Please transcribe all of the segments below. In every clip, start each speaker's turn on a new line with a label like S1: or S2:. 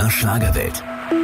S1: MDR Schlagerwelt.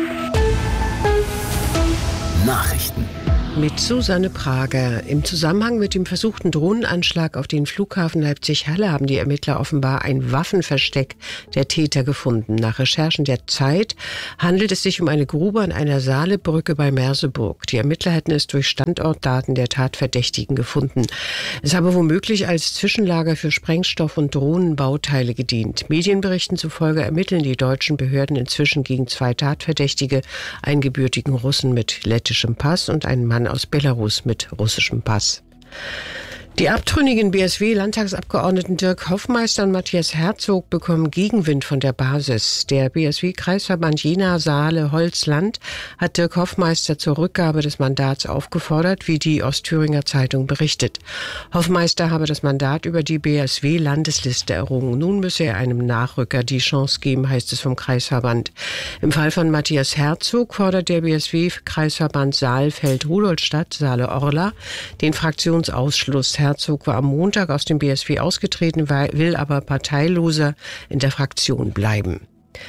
S1: Nachrichten.
S2: Mit Susanne Prager. Im Zusammenhang mit dem versuchten Drohnenanschlag auf den Flughafen Leipzig-Halle haben die Ermittler offenbar ein Waffenversteck der Täter gefunden. Nach Recherchen der Zeit handelt es sich um eine Grube an einer Saalebrücke bei Merseburg. Die Ermittler hätten es durch Standortdaten der Tatverdächtigen gefunden. Es habe womöglich als Zwischenlager für Sprengstoff und Drohnenbauteile gedient. Medienberichten zufolge ermitteln die deutschen Behörden inzwischen gegen 2 Tatverdächtige, einen gebürtigen Russen mit lettischem Pass und einen Mann aus Belarus mit russischem Pass. Die abtrünnigen BSW-Landtagsabgeordneten Dirk Hoffmeister und Matthias Herzog bekommen Gegenwind von der Basis. Der BSW-Kreisverband Jena, Saale, Holzland hat Dirk Hoffmeister zur Rückgabe des Mandats aufgefordert, wie die Ostthüringer Zeitung berichtet. Hoffmeister habe das Mandat über die BSW-Landesliste errungen. Nun müsse er einem Nachrücker die Chance geben, heißt es vom Kreisverband. Im Fall von Matthias Herzog fordert der BSW-Kreisverband Saalfeld-Rudolstadt, Saale-Orla, den Fraktionsausschluss. Herzog war am Montag aus dem BSW ausgetreten, will aber parteiloser in der Fraktion bleiben.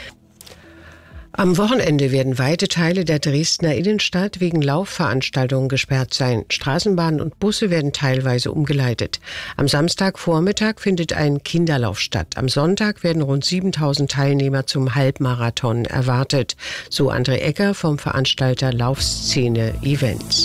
S2: Am Wochenende werden weite Teile der Dresdner Innenstadt wegen Laufveranstaltungen gesperrt sein. Straßenbahnen und Busse werden teilweise umgeleitet. Am Samstagvormittag findet ein Kinderlauf statt. Am Sonntag werden rund 7.000 Teilnehmer zum Halbmarathon erwartet, so André Egger vom Veranstalter Laufszene Events.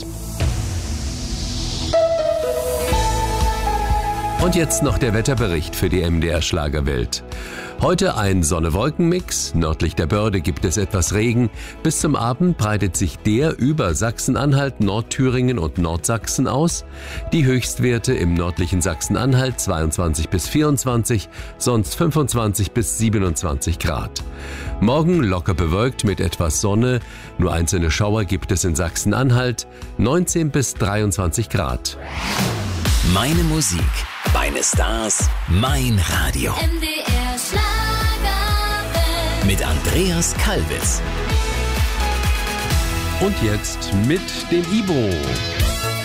S3: Und jetzt noch der Wetterbericht für die MDR Schlagerwelt. Heute ein Sonne-Wolken-Mix. Nördlich der Börde gibt es etwas Regen. Bis zum Abend breitet sich der über Sachsen-Anhalt, Nordthüringen und Nordsachsen aus. Die Höchstwerte im nördlichen Sachsen-Anhalt 22 bis 24, sonst 25 bis 27 Grad. Morgen locker bewölkt mit etwas Sonne. Nur einzelne Schauer gibt es in Sachsen-Anhalt, 19 bis 23 Grad.
S1: Meine Musik, meine Stars, mein Radio.
S4: MDR Schlagerwelt.
S1: Mit Andreas Kalbitz.
S3: Und jetzt mit dem Ibo.